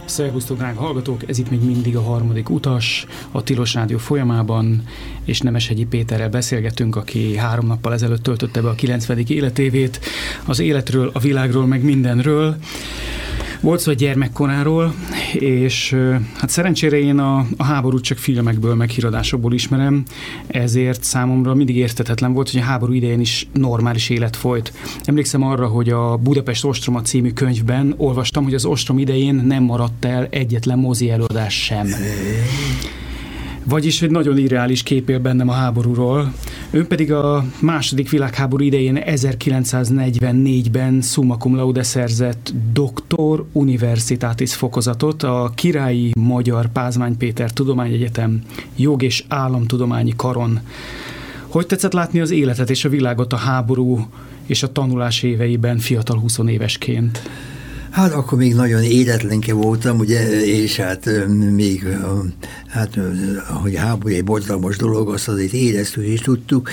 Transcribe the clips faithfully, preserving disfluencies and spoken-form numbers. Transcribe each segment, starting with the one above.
Szervusztok, drága hallgatók! Ez itt még mindig a harmadik utas a Tilos Rádió folyamában, és Nemeshegyi Péterrel beszélgetünk, aki három nappal ezelőtt töltötte be a kilencvenedik életévét, az életről, a világról, meg mindenről. Volt szó a gyermekkoráról, és hát szerencsére én a, a háborút csak filmekből, meg híradásokból ismerem, ezért számomra mindig érthetetlen volt, hogy a háború idején is normális élet folyt. Emlékszem arra, hogy a Budapest ostroma című könyvben olvastam, hogy az ostrom idején nem maradt el egyetlen mozi előadás sem. Vagyis egy nagyon irreális kép él bennem a háborúról. Ön pedig a második világháború idején ezerkilencszáznegyvennégyben summa cum laude szerzett Doctor Universitatis fokozatot a Királyi Magyar Pázmány Péter Tudományegyetem Jog- és Államtudományi Karon. Hogy tetszett látni az életet és a világot a háború és a tanulás éveiben fiatal huszonévesként? Hát akkor még nagyon éretlenke voltam, ugye, és hát még, hát, hogy a háború egy borzalmas dolog, azt azért éreztük és tudtuk,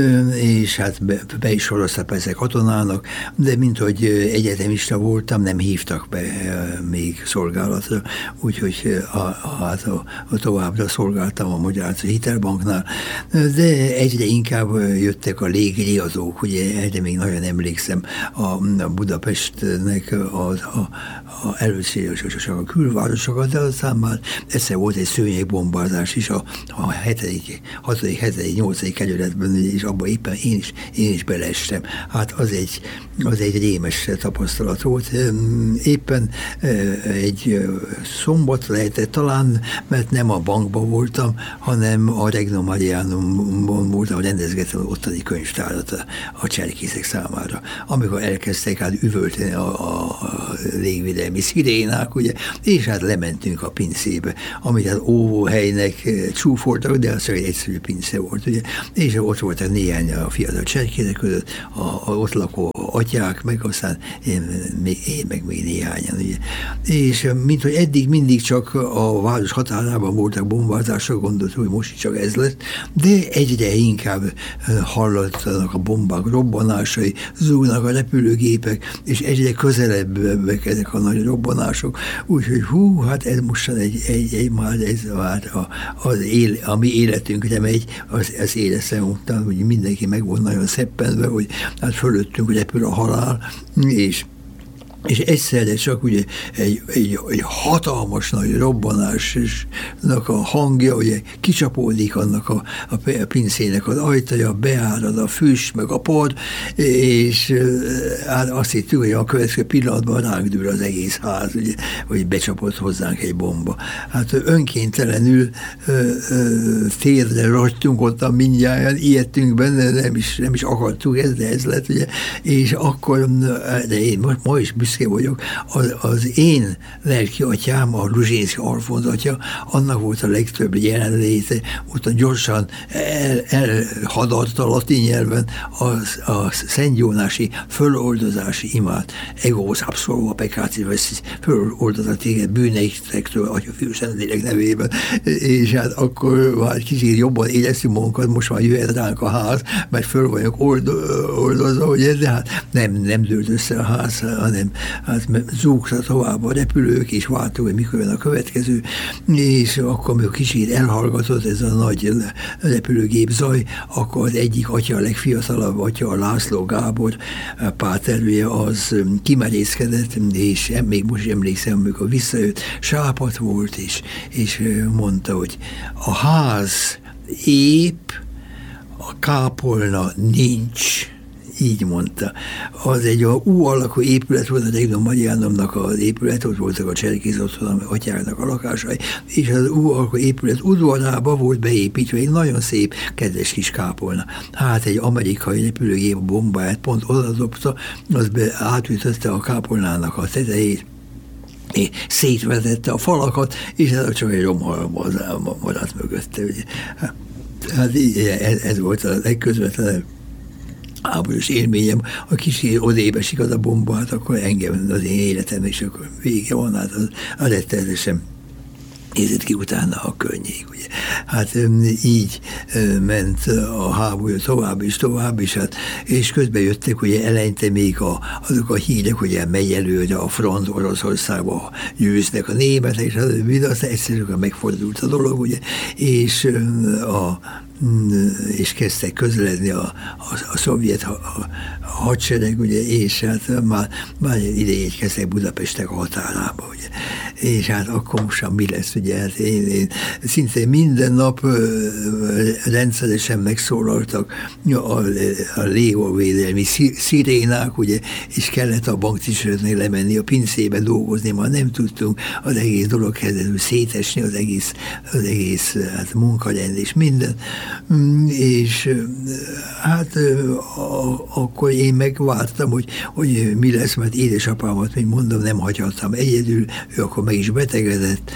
és hát be, be is soroztak persze katonának, de mint hogy egyetemista voltam, nem hívtak be még szolgálatra, úgyhogy a, a, a, a továbbra szolgáltam a Magyar Hitelbanknál, de egyre inkább jöttek a légriadók, ugye, egyre még nagyon emlékszem a, a Budapestnek az a, a először a külvárosokat, de aztán már egyszer volt egy szőnyegbombázás is a, a hetedik, hatodik, hetedik, nyolcadik kerületben, és abban éppen én is, én is beleestem. Hát az egy, az egy rémes tapasztalat volt. Éppen egy szombat lehetett talán, mert nem a bankban voltam, hanem a Regnum Marianumban voltam, rendezgettem ottani könyvtárat a, a cserkészek számára. Amikor elkezdtek hát üvölteni a, a, a légvédelmi szirénák, ugye, és hát lementünk a pincébe, amit hát óvóhelynek csúfoltak, de az egy egyszerű pince volt, ugye, és ott voltak néhány a fiatal cserkészek között, a, a ott lakó atyák, meg aztán én, én meg még néhányan, ugye. És mint hogy eddig mindig csak a város határában voltak bombázások, gondoltuk, hogy most csak ez lett, de egyre inkább hallattanak a bombák robbanásai, zúgnak a repülőgépek, és egyre közelebb ezek a nagy robbanások, úgyhogy hú, hát ez mostan egy, egy, egy már ez már a, az él, a mi életünkre megy, az, az éreztem után, hogy mindenki meg volt nagyon szeppenve, hogy hát fölöttünk repül a halál, és és egyszerre csak ugye egy, egy, egy hatalmas nagy robbanásnak a hangja, ugye kicsapódik annak a, a pincének az ajtaja, beárad a füst, meg a pod, és hát azt hittük, hogy a következő pillanatban ránk dől az egész ház, ugye, hogy becsapott hozzánk egy bomba. Hát önkéntelenül ö, ö, térre ragytunk ottan mindjárt, ijedtünk benne, nem is, nem is akartuk ez, de ez lett, ugye, és akkor, de én ma, ma is büszke vagyok, az, az én lelki atyám, a Ruzsinszky Alfonz atya, annak volt a legtöbb jelenléte, ott gyorsan el, elhadart a latin nyelven az, a szentgyónási föloldozási imát, egósz abszolva peccati vessis, föloldozat téged bűneitektől, Atya, Fiú, Szentlélek nevében, és hát akkor már kicsit jobban éreztünk magunkat, most már jöhet ránk a ház, mert föl vagyok oldozva, ugye, de hát nem, nem dőlt össze a ház, hanem hát zúgta tovább a repülők, és vártuk, hogy mikor jön a következő, és akkor, amikor kicsit elhallgatott ez a nagy repülőgép zaj, akkor az egyik atya, a legfiatalabb atya, a László Gábor páterője, az kimerészkedett, és még most emlékszem, amikor visszajött, sápat volt, és, és mondta, hogy a ház épp, a kápolna nincs. Így mondta. Az egy U alakú épület volt, a Regnum Marianumnak az épület, ott voltak a cserkész otthon, atyáknak a lakásai, és az U alakú épület udvarába volt beépítve egy nagyon szép, kedves kis kápolna. Hát egy amerikai repülőgép a bombáját pont oda dobta, az be átütötte a kápolnának a tetejét, és szétvetette a falakat, és ez csak egy romhalma maradt mögötte. Ugye. Hát ez, ez volt a legközvetlenebb háborús élményem, a kicsi odébb esik az a bomba, hát akkor engem az én életem, és akkor vége van, hát az, az rettenetesen nézett ki utána a környék, ugye. Hát így ment a háború tovább és tovább, és, hát, és közben jöttek, ugye eleinte még a, azok a hírek, hogy megy elő a front Oroszországba, győznek a németek, és az egyszerűen megfordult a dolog, ugye, és a és kezdtek közeledni a, a, a szovjet a, a, a hadsereg, ugye, és hát már, már idejét kezdtek Budapestek határába, ugye. És hát akkor most mi lesz, ugye, hát én, én szinte minden nap rendszeresen megszólaltak a, a légvédelmi szirénák, ugye, és kellett a banktisztőrnél lemenni a pincébe dolgozni, már nem tudtunk az egész dolog kezdetül szétesni, az egész, az egész hát, munkarend és minden. És hát a, akkor én megvártam, hogy, hogy mi lesz, mert édesapámat, mint mondom, nem hagyhattam egyedül, ő akkor meg is betegedett,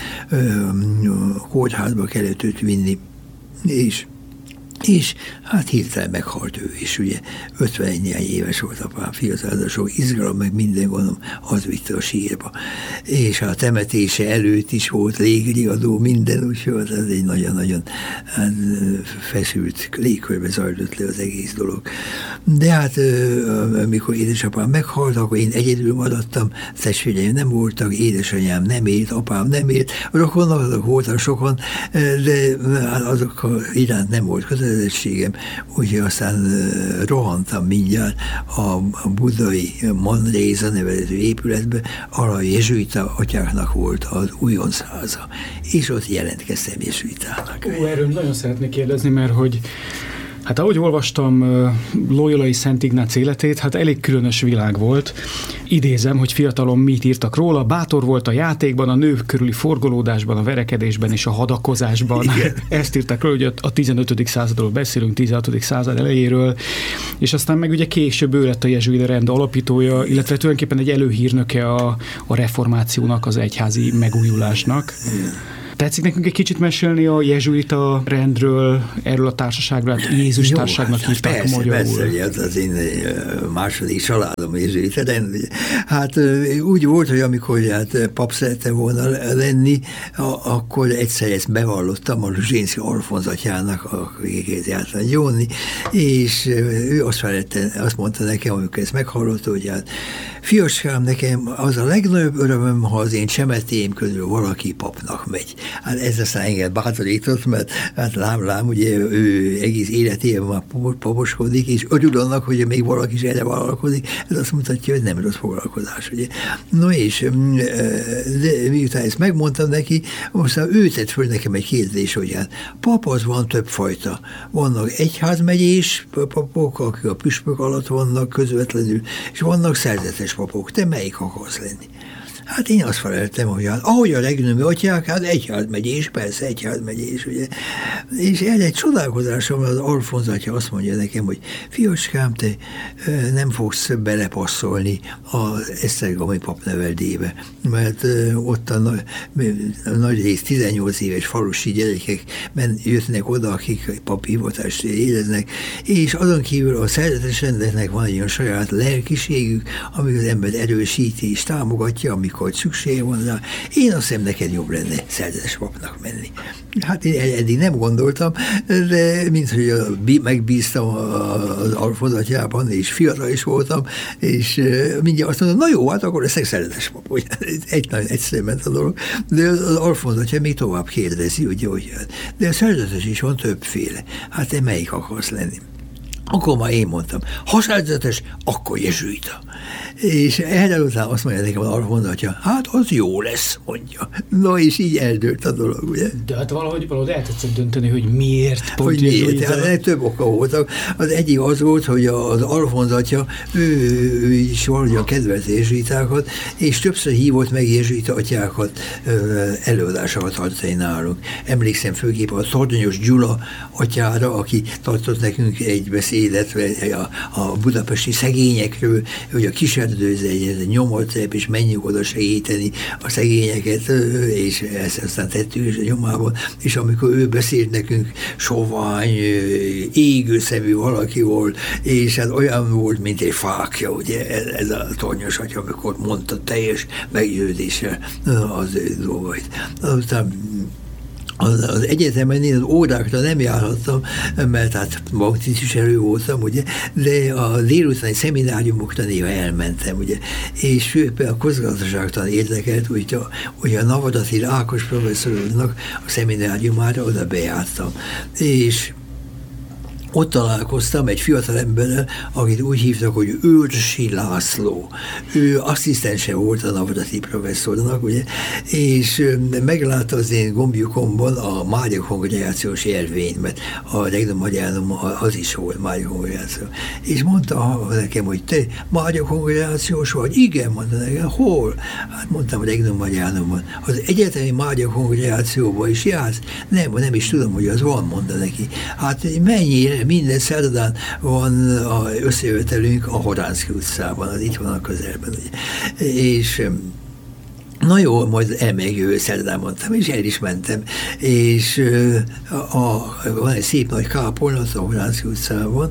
kórházba kellett őt vinni, és és hát hirtelen meghalt ő is, ugye ötvenegy éves volt apám, fiatal, de sok izgalom, meg minden gondom, az vitte a sírba. És a temetése előtt is volt légriadó, minden, úgyhogy ez egy nagyon-nagyon hát, feszült légkörbe zajlott le az egész dolog. De hát amikor édesapám meghalt, akkor én egyedül maradtam, testvéreim nem voltak, édesanyám nem élt, apám nem élt, rokonok azok voltak sokan, de azok iránt nem volt közel, úgyhogy aztán rohantam mindjárt a budai Manréza nevezetű épületbe, ahol a jezsuita atyáknak volt az újoncháza, és ott jelentkeztem jezsuitának. Ó, erről nagyon szeretnék kérdezni, mert hogy hát ahogy olvastam Loyolai Szent Ignác életét, hát elég különös világ volt. Idézem, hogy fiatalon mit írtak róla, bátor volt a játékban, a nők körüli forgolódásban, a verekedésben és a hadakozásban. Igen. Ezt írták róla, hogy a tizenötödik századról beszélünk, tizenhatodik század elejéről, és aztán meg ugye később ő lett a jezsuita rend alapítója, illetve tulajdonképpen egy előhírnöke a, a reformációnak, az egyházi megújulásnak. Igen. Tetszik nekünk egy kicsit mesélni a jezsuita rendről, erről a társaságról, hát Jézus Jó, társaságnak hát hívták persze, magyarul. Persze, az az én második családom jezsuita rend. Hát úgy volt, hogy amikor hát pap szerettem volna lenni, akkor egyszer ezt bevallottam a Luzsénszky Alfonz atyának, akiket jártam gyónni, és ő azt, felette, azt mondta nekem, amikor ezt meghallotta, hogy hát fiaskám, nekem az a legnagyobb örömöm, ha az én csemetéim közül valaki papnak megy. Hát ez aztán engem bátorított, mert hát lám-lám, ugye ő egész életében már paposkodik, és örül annak, hogy még valaki is erre vállalkozik, ez azt mutatja, hogy nem rossz foglalkozás, ugye. No és de miután ezt megmondtam neki, aztán ő tett föl nekem egy kérdés, hogy hát pap az van többfajta. Vannak egyházmegyés papok, akik a püspök alatt vannak közvetlenül, és vannak szerzetes papok. Te melyik akarsz lenni? Hát én azt feleltem, hogy hát, ahogy a legnagyobb atyák, hát egyházmegyés, persze egyházmegyés, ugye. És erre egy csodálkozásom, az Alfonz atya azt mondja nekem, hogy fiaskám, te nem fogsz belepasszolni az esztergomi papneveldébe, mert ott a nagy, a nagy rész tizennyolc éves falusi gyerekek jöttnek oda, akik papi hivatást éreznek, és azon kívül a szerzetes rendeknek van egy olyan saját lelkiségük, ami az ember erősíti és támogatja, amikor szüksége van rá. Én azt hiszem, neked jobb lenne szerzetes papnak menni. Hát én eddig nem gondoltam, de mint hogy megbíztam az Alfonz atyában, és fiatal is voltam, és mindjárt azt mondom, na jó, hát akkor leszek szerzetes pap. Egy nagyon egyszerűen ment a dolog, de az Alfonz atya még tovább kérdezi, ugye, hogy de a szerzetes is van többféle. Hát te melyik akarsz lenni? Akkor már én mondtam, ha szerzetes, akkor jezsuita. És erre után azt mondja nekem az Alfonz atya, hát az jó lesz, mondja. No, és így eldőlt a dolog, ugye? De hát valahogy, valahogy el tetszett dönteni, hogy miért pont hogy miért? Hát több oka voltak. Az egyik az volt, hogy az Alfonz atya, ő, ő is valahogy a kedvelt jezsuitákat, és többször hívott meg jezsuita atyákat előadásokat tartani nálunk. Emlékszem főképp a Tornyos Gyula atyára, aki tartott nekünk egy beszédet a, a budapesti szegényekről, hogy a kiserdőző egy nyomorcep, és menjünk oda segíteni a szegényeket, és ezt aztán tettük is a nyomában, és amikor ő beszélt nekünk, sovány, égő szemű valaki volt, és hát olyan volt, mint egy fákja, ugye ez a Tornyos atya, amikor mondta teljes meggyőzéssel az ő dolgait. Aztán Az, az egyetemen én az órákra nem járhattam, mert hát banktisztviselő voltam, ugye, de a délutáni szemináriumokra néha elmentem, ugye, és például a közgazdaságtan érdekelt, hogy a, hogy a Navadatil Ákos professzornak a szemináriumára oda bejártam. És ott találkoztam egy fiatal emberrel, akit úgy hívtak, hogy Őrsi László. Ő asszisztense volt a Navadatil professzornak, ugye, és meglátta az én gombjukomban a Mária kongregációs jelvényt, mert a Regnum Marianum az is volt, Mária kongregáció. És mondta nekem, hogy te Mária kongregációs vagy? Igen, mondta nekem. Hol? Hát mondtam, Regnum Marianumban. Az egyetemi Mária kongregációban is jársz? Nem, nem is tudom, hogy az van, mondta neki. Hát mennyire minden szerdán van a összejövetelünk a Horánszky utcában, az itt van a közelben. Ugye. És na jó, majd elmegyek jövő szerdán, mondtam, és el is mentem. És a, a, van egy szép nagy kápolna a Horánszky utcában,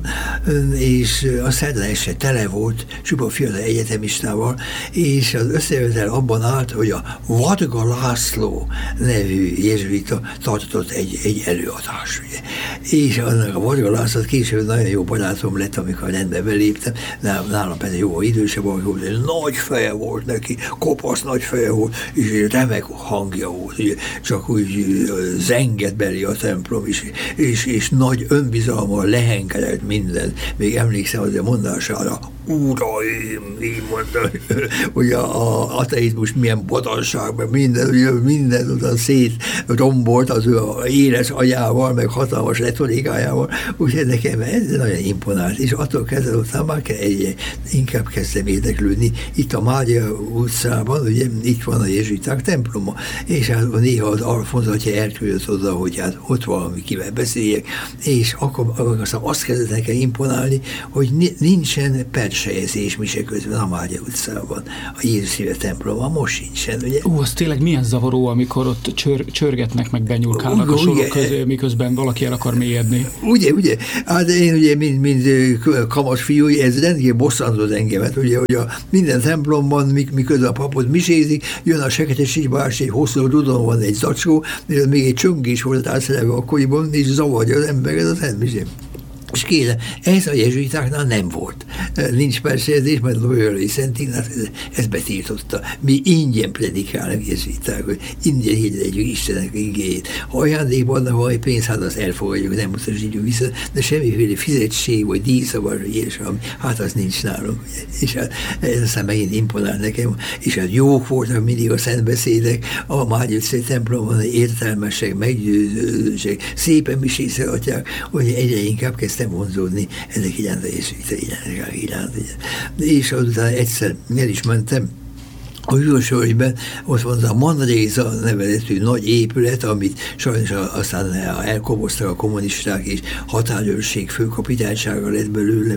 és a szerdán este tele volt, csupa fiatal egyetemistával, és az összejövetel abban állt, hogy a Varga László nevű jezsuita tartott egy, egy előadást. Ugye. És annak a Varga László később nagyon jó barátom lett, amikor rendbe beléptem, nálam pedig jó idősebb volt, nagy feje volt neki, kopasz nagy feje volt, és remek hangja volt, ugye, csak úgy zengett belé a templom, és, és, és nagy önbizalommal lehenkedett minden. Még emlékszem az a mondására, uraim, így mondta, hogy a ateizmus milyen bodanságban, minden, ugye, minden utána szét rombolt az ő éles agyával, meg hatalmas retorikájával, úgyhogy nekem ez nagyon imponált, és attól kezdve után már kell egy, inkább kezdtem érdeklődni. Itt a Mária utcában, ugye, itt van a jezsuiták temploma, és hát néha az Alfonz atya elküldött oda, hogy hát ott valami kivel beszéljek, és akkor, akkor aztán azt kezdett nekem imponálni, hogy nincsen persejezés mise közben a Mária utcában, a Jézus szíve temploma, most sincsen, ugye? Ó, az tényleg milyen zavaró, amikor ott csör, csörgetnek, meg benyúlkálnak a sorok közé, miközben valaki el akar mélyedni. Ugye, ugye? Hát én ugye, mint, mint kamas fiú, ez rendkívül bosszantott engemet, ugye, hogy a minden templomban, miközben a papot misézik, jön a Seketes Bárs, egy hosszú rudon van egy zacskó, még egy csöng is volt átszerelve akkoriban, és zavarja az embereket a szentmisén. És kérem, ez a jezsuitáknál nem volt. Nincs persejezés, mert Loyola Szent Ignác ezt betiltotta. Mi ingyen predikálnak jezsuiták, hogy ingyen hirdetjük Istennek igéjét. Ha ajándékban adnak valami pénzt, hát azt elfogadjuk, nem utasítjuk vissza, de semmiféle fizetség, vagy díjszavar, vagy ilyesmi, hát az nincs nálunk. És hát ez aztán megint imponál nekem, és hát jók voltak mindig a szentbeszédek, a Mária utcai templomban értelmesek, meggyőzősek, szépen misészelatják, hogy egyre inkább kezdtem vonzódni ezek iránt a jezsuita iránt. És azután egyszer el is mentem a Hűsvölgyben, ott van a Manréza nevezetű nagy épület, amit sajnos aztán elkoboztak a kommunisták, és határőrség főkapitánysága lett belőle.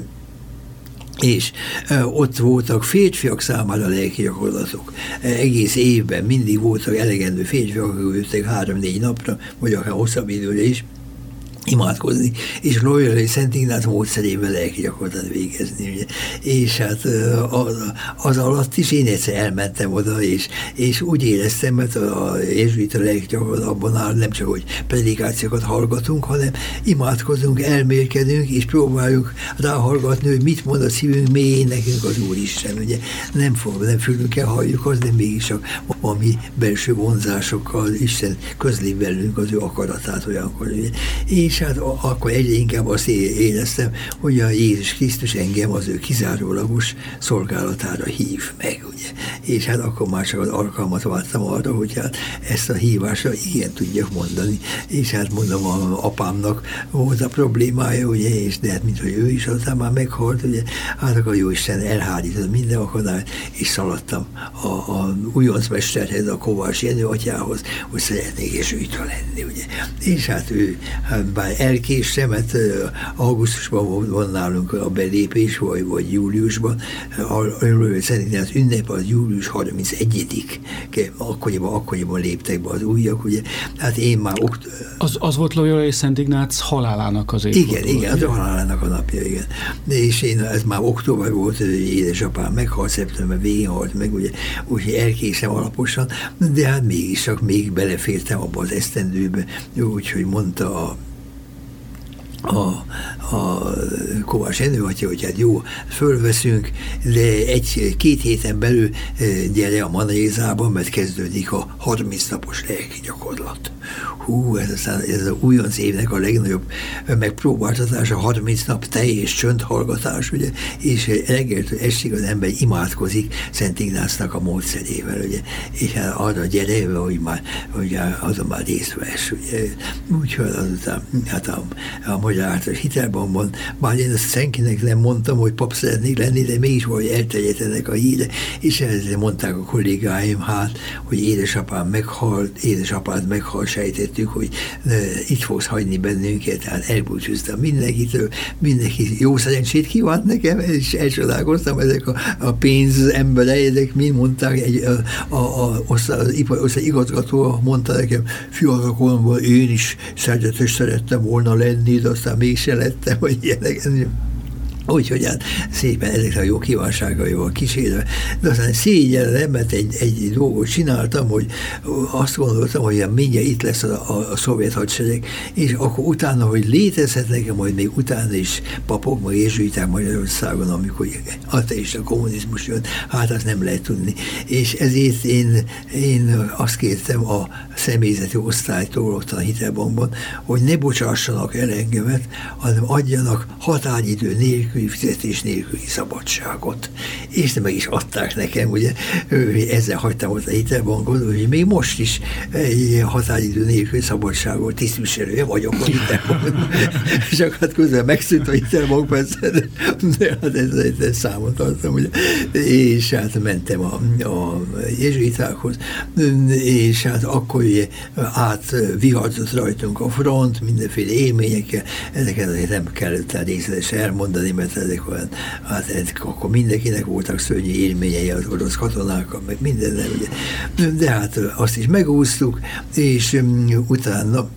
És e, ott voltak férfiak számára lelki gyakorlatok. E, egész évben mindig voltak elegendő férfiak, akik jöttek három-négy napra, vagy akár hosszabb időre is imádkozni, és Loyola Szent Ignác módszerével lelki gyakorlatot végezni. Ugye. És hát az, az alatt is én egyszer elmentem oda, és, és úgy éreztem, mert a jezsuita lelki gyakorlat abban áll, nem csak, hogy predikációkat hallgatunk, hanem imádkozunk, elmélkedünk, és próbáljuk ráhallgatni, hogy mit mond a szívünk mélyén nekünk az Úristen. Ugye. Nem, fog, nem fülünk el, halljuk azt, de mégis csak valami belső vonzásokkal Isten közli velünk az ő akaratát olyankor. Ugye. És és hát akkor egyre inkább azt éreztem, hogy a Jézus Krisztus engem az ő kizárólagos szolgálatára hív meg, ugye. És hát akkor már csak az alkalmat vártam arra, hogy hát ezt a hívásra igen tudjak mondani. És hát mondom, a apámnak volt a problémája, ugye, és de hát mint hogy ő is aztán már meghalt, ugye, hát akkor Jóisten elhárított minden akadályt, és szaladtam a, a újoncmesterhez, a Kovács Jenő atyához, hogy szeretnék jezsuita lenni, ugye. És hát ő, hát bár talán elkéstem, mert augusztusban van nálunk a belépés, vagy, vagy júliusban. Szerintem az ünnep az július harmincegyediké akkoriban, akkoriban léptek be az újak, ugye. Hát én már... Okt- az, az volt Loyola és Szent Ignác halálának az évforduló. Igen, igen, az a halálának a napja, igen. És én, ez már október volt, édesapám meghalt, szeptember végén halt meg, ugye, úgyhogy elkésem alaposan, de hát mégis csak még belefértem abba az esztendőbe, úgyhogy mondta a a, a Kovács Endő, hogy hát jó, fölveszünk, de egy-két héten belül gyere a Manrézába, mert kezdődik a harminc napos lelki gyakorlat. Hú, ez aztán ez az újonc évnek a legnagyobb megpróbáltatás, a harminc nap teljes csöndhallgatás, ugye, és reggeltől estig az ember imádkozik Szent Ignácnak a módszerével, ugye, és hát arra gyere, hogy már, hogy azon már részt vesz, ugye. Úgyhogy azután, hát a, a Magyar Általános Hitelbankban, bár én ezt senkinek nem mondtam, hogy pap szeretnék lenni, de mégis valahogy elterjedt ennek a híre, és ezzel mondták a kollégáim, hát, hogy édesapám meghalt, édesapád meghalt, sejtettük, hogy itt fogsz hagyni bennünket, tehát elbúcsúztam mindenkitől, mindenki jó szerencsét kívánt nekem, és elcsodálkoztam, ezek a, a pénz emberei, ezek mind mondták, egy, a, a, a, az ipar igazgató mondta nekem, fiatalkoromban én is szerzetes szerettem volna lenni, de aztán mégse lettem, hogy ilyenek. Úgyhogy hát szépen ezekre a jó kívánságaival kísérve, de aztán szégyellem, mert egy, egy dolgot csináltam, hogy azt gondoltam, hogy mindjárt itt lesz a, a, a szovjet hadsereg, és akkor utána, hogy létezhetnek, majd még utána is papok, meg jezsuiták Magyarországon, amikor ateista kommunizmus jön, hát azt nem lehet tudni. És ezért én, én azt kértem a személyzeti osztálytól ott a Hitelbankban, hogy ne bocsássanak el engemet, hanem adjanak határidő nélkül, fizetés nélküli szabadságot. És de meg is adták nekem, ugye, ezzel hagytam ott a Hitelbankot, hogy még most is egy határidő nélküli szabadságot tisztviselője vagyok a Hitelbankon. Csak hát közben megszűnt a Hitelbank, persze, de hát ez, ez számon tartom, ugye. És hát mentem a, a jezsuitákhoz, és hát akkor ugye átviharzott rajtunk a front, mindenféle élményekkel, ezeket azért nem kellett részletesen elmondani, mert ezek olyan, hát akkor mindenkinek voltak szörnyű élményei az orosz katonákkal, meg mindennel, ugye. De hát azt is megúsztuk, és um, utána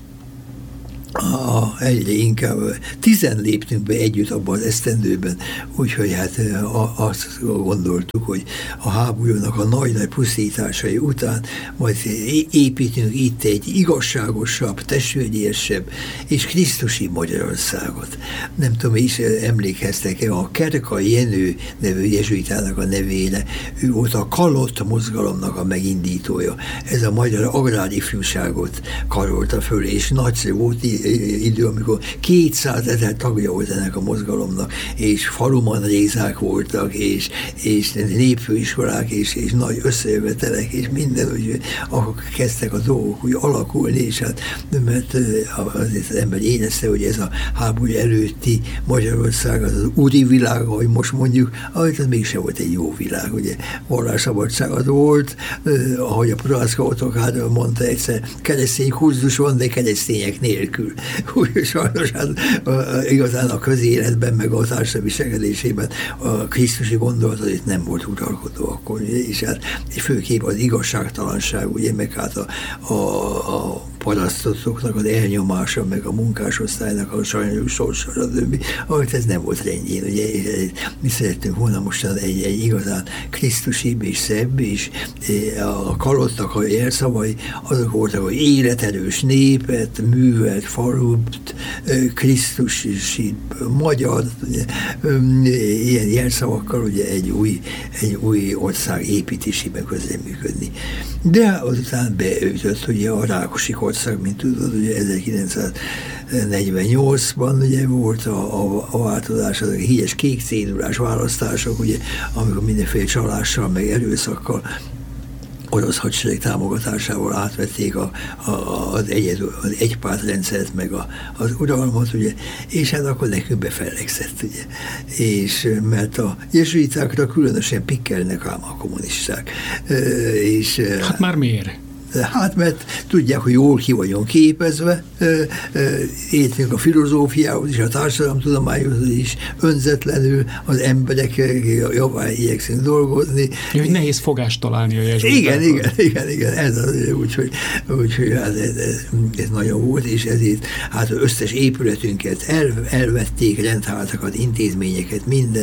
a, egyre inkább tizen léptünk be együtt abban az esztendőben, úgyhogy hát a, azt gondoltuk, hogy a háborúnak a nagy-nagy pusztításai után majd építünk itt egy igazságosabb, testvériesebb és krisztusi Magyarországot. Nem tudom, is emlékeztek-e a Kerkai Jenő nevű jezsuitának a nevére, ő volt a Kalott mozgalomnak a megindítója. Ez a magyar agrárifjúságot karolta föl, és nagyszerű volt idő, amikor kétszázezer tagja volt ennek a mozgalomnak, és falumanrézák voltak, és, és népfőiskolák, és, és nagy összejövetelek, és minden, úgy, akkor kezdtek a dolgok úgy alakulni, és hát, mert azért az ember érezte, hogy ez a háború előtti Magyarország, az az úri világ, ahogy most mondjuk, ahogy az mégsem volt egy jó világ, ugye, vallásszabadság az volt, ahogy a Prohászka Ottokár mondta egyszer, keresztény kurzus van, de keresztények nélkül. Úgy, sajnos hát igazán a közéletben, meg a társadalmi viselkedésében a krisztusi gondolat az itt nem volt uralkodó akkor, és hát főképp az igazságtalanság, ugye, meg hát a, a, a parasztoknak az elnyomása, meg a munkásosztálynak a sajnos sorsa, stb. Ahogy ez nem volt rendjén, ugye, mi szerettünk volna mostan egy, egy igazán krisztusibb és szebb, és a Kalottnak a jelszavai azok voltak, hogy életerős népet, művelt falut, krisztusi magyar, ugye, ilyen jelszavakkal ugye egy új, egy új ország építésében közreműködni. De azután beütött ugye a Rákosi korszak, mint tudod, ugye ezerkilencszáznegyvennyolcban ugye volt a, a, a változás, azok a híres kék cédulás választások, ugye, amikor mindenféle csalással, meg erőszakkal orosz hadsereg támogatásával átvették a, a, az, egy, az egypártrendszert, meg a, az uralmat, ugye, és hát akkor nekünk befellegzett, ugye. És mert a jezsuitákra különösen pikkelnek ám a kommunisták. És, hát már miért? Hát, mert tudják, hogy jól ki vagyunk képezve, értünk a filozófiához is, a társadalomtudományhoz is, önzetlenül az emberek jobban igyekszünk dolgozni. Ja, hogy nehéz fogást találni a jezsuitákon. Igen, igen, igen, igen, ez az, úgyhogy úgy, hát ez, ez, ez nagyon volt, és ezért hát az összes épületünket el, elvették, rendházatokat, intézményeket, minden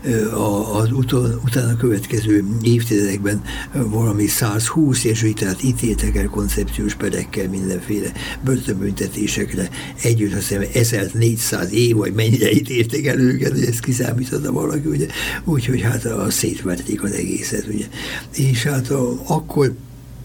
az utána, utána következő évtizedekben valami százhúsz jezsuitát ítéltek el koncepciós perekkel, mindenféle börtönbüntetésekre. Együtt azt hiszem ezernégyszáz év, vagy mennyire ítélték el őket, hogy ezt kiszámította valaki, ugye. Úgyhogy hát a, szétverték az egészet, ugye. És hát a, akkor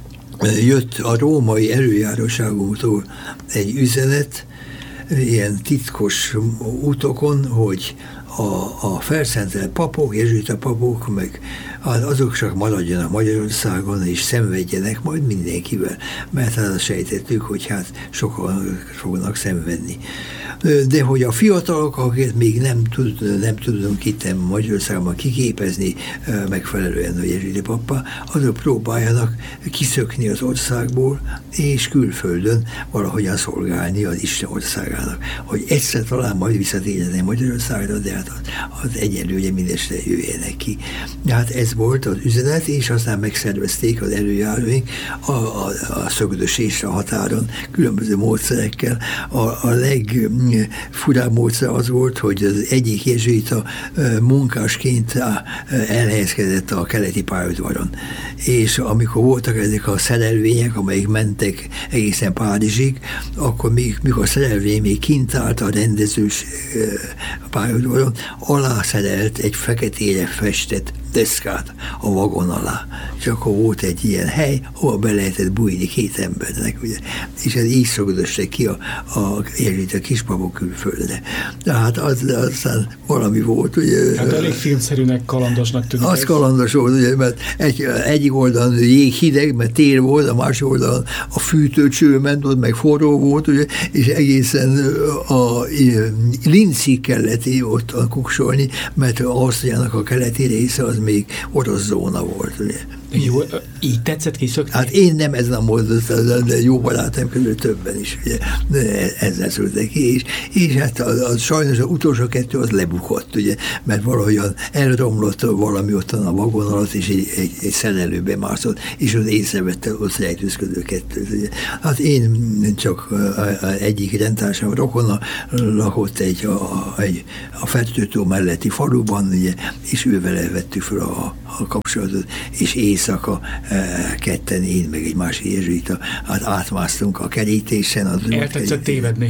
jött a római előjáróságunktól egy üzenet, ilyen titkos útokon, hogy a, a felszentelt papok, jezsuita papok, meg azok csak maradjanak Magyarországon, és szenvedjenek majd mindenkivel, mert hát azt sejtettük, hogy hát sokan fognak szenvedni. De hogy a fiatalok, akiket még nem, tud, nem tudunk itt Magyarországon kiképezni megfelelően a jezsuita pappá, azok próbáljanak kiszökni az országból, és külföldön valahogyan szolgálni az Isten országának. Hogy egyszer talán majd visszatérjenek Magyarországra, de hát az, az egyenlő, ugye mindestre jöjjenek ki. Hát ez volt az üzenet, és aztán megszervezték az előjáróink a, a, a szögdösésre a határon különböző módszerekkel. A, a legfurább módszer az volt, hogy az egyik jezsuita munkásként elhelyezkedett a keleti pályaudvaron. És amikor voltak ezek a szerelvények, amelyek mentek egészen Párizsig, akkor még, mikor a szerelvény még kint állt a rendezős pályaudvaron, alászerelt egy feketére festett deszkát a vagon alá. És akkor volt egy ilyen hely, ahol be lehetett bújni két embernek, ugye. És ez így szögdöstek ki a, a, a kispapok külföldre. Tehát az, aztán valami volt, ugye. Hát elég filmszerűnek, kalandosnak tűnik. Az kalandos volt, ugye, mert egy, egyik oldalon jég hideg, mert tél volt, a másik oldalon a fűtőcső ment, ott meg forró volt, ugye, és egészen a, a Lincig kellett ott kuksolni, mert Ausztriának a keleti része az még orosz zóna volt, ugye. Jó, így tetszett kiszökni? Hát én nem ez nem volt, de jó barátom közül többen is, ugye, ezzel szültek ki, és, és hát az, az, sajnos az utolsó kettő az lebukott, ugye, mert valahogyan elromlott valami ottan a vagon alatt, és egy, egy, egy szerelőbe mászott, és az észrevette ott rejtőzködő kettőt, ugye. Hát én csak egyik rendtársam rokona lakott egy a, egy, a Fertőtó melletti faluban, ugye, és ővel vettük fel a, a kapcsolatot, és éjszaka e, ketten, én meg egy másik jezsuita, hát átmásztunk a kerítésen. Eltetszett tévedni.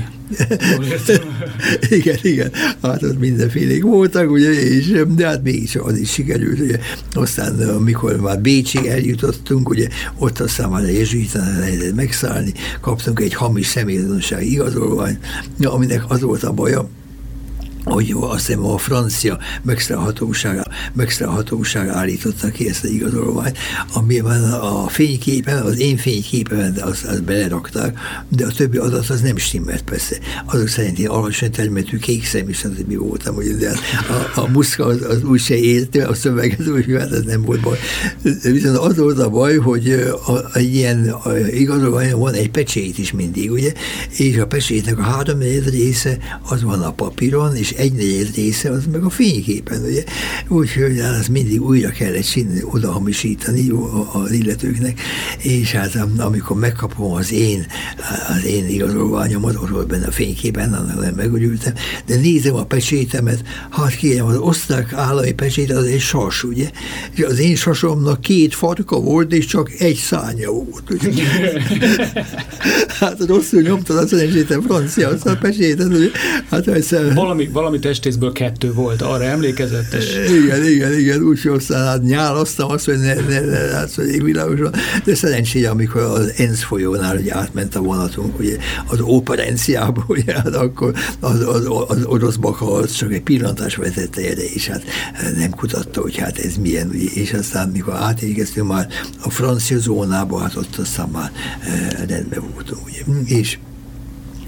igen, igen, hát ott mindenfélék voltak, ugye, és, de hát mégis az is sikerült, ugye. Aztán, amikor már Bécsig eljutottunk, ugye, ott aztán már a jezsuitánál lehetett megszállni, kaptunk egy hamis személyazonossági igazolványt, aminek az volt a baja, hogy jó, azt hiszem a francia megszállhatóság, megszállhatóság állította ki ezt az igazolványt, amiben a fényképen, az én fényképen azt, azt belerakták, de a többi adat az nem stimmelt persze. Azok szerint én alacsony termetű kék szemű, stb. Voltam, ugye, de a, a muszka az, az úgy se érte, a szöveget úgy, hát ez nem volt baj. Viszont az volt a baj, hogy a, egy ilyen igazolványon van egy pecsét is mindig, ugye, és a pecsétnek a háromnegyed része az van a papíron, és egy negyed része az meg a fényképen, ugye. Úgyhogy azt mindig újra kellett csinálni, odahamisítani az illetőknek, és hát amikor megkapom az én, az én igazolványomat, ott volt benne a fényképen, annak nem megörültem, de nézem a pecsétemet, hát kérem, az osztrák állami pecsét az egy sas, ugye. És az én sasomnak két farka volt, és csak egy szárnya volt, ugye. Hát rosszul nyomtad azt, hogy én francia, azt a pecsétet, ugye. Hát egyszer... Valami, valami testészből kettő volt, arra emlékezett? És... Igen, igen, igen, úgyhogy aztán hát nyálaztam azt, hogy ne, ne, ne látszódik világosan, de szerencsére, amikor az Enz folyónál ugye, átment a vonatunk, ugye, az operenciából, ugye, hát akkor az, az, az orosz baka az csak egy pillantás vetette erre, és hát nem kutatta, hogy hát ez milyen, ugye, és aztán mikor átérkeztünk már a francia zónába, hát ott aztán már rendben voltunk, ugye, és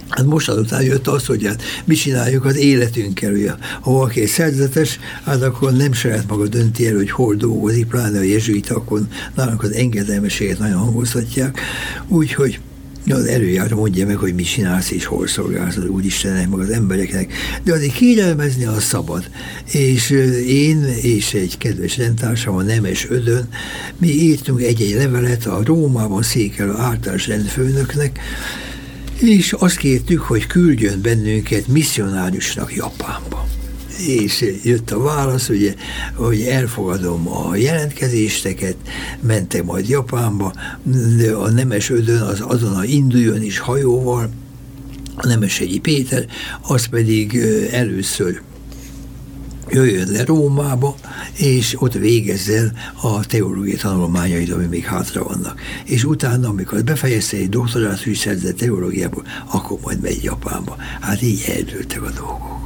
Hát most azután jött az, hogy hát mi csináljuk az életünkkel, ugye. Ha valaki egy szerzetes, hát akkor nem saját maga dönti el, hogy hol dolgozik, pláne a jezsuita, akkor nálunk az engedelmeséget nagyon hangoztatják, úgyhogy az előjáró mondja meg, hogy mit csinálsz és hol szolgálsz az Úristennek, meg az embereknek, de azért kérelmezni az szabad. És én és egy kedves rendtársam, a Nemes Ödön, mi írtunk egy-egy levelet a Rómában székelő általános rendfőnöknek, és azt kértük, hogy küldjön bennünket misszionáriusnak Japánba. És jött a válasz, ugye, hogy elfogadom a jelentkezésteket, mentek majd Japánba, de a Nemes Ödön az azonnal induljon is hajóval, a Nemeshegyi Péter, az pedig először jöjjön le Rómába, és ott végezzel a teológiai tanulmányait, ami még hátra vannak. És utána, amikor befejezte egy doktorátus szerzett teológiából, akkor majd megy Japánba. Hát így eldőltek a dolgok.